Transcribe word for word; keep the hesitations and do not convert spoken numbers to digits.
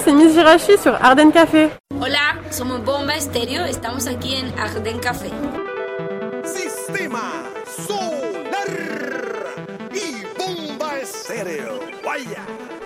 c'est Miss Jirachi sur Arden Café. Hola, somos Bomba Estéreo, estamos aquí en Arden Café. Sistema Solar y Bomba Estéreo. Vaya.